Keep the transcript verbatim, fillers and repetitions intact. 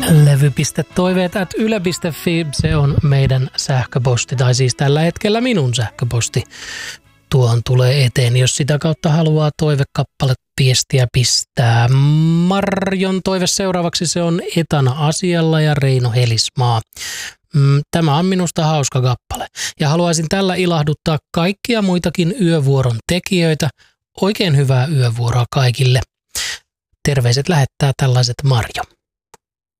Levy.toiveet at yle piste fi, se on meidän sähköposti, tai siis tällä hetkellä minun sähköposti. Tuohon tulee eteen, jos sitä kautta haluaa toivekappale viestiä pistää. Marjon toive seuraavaksi, se on Etana asialla ja Reino Helismaa. Tämä on minusta hauska kappale ja haluaisin tällä ilahduttaa kaikkia muitakin yövuoron tekijöitä. Oikein hyvää yövuoroa kaikille. Terveiset lähettää tällaiset Marjo.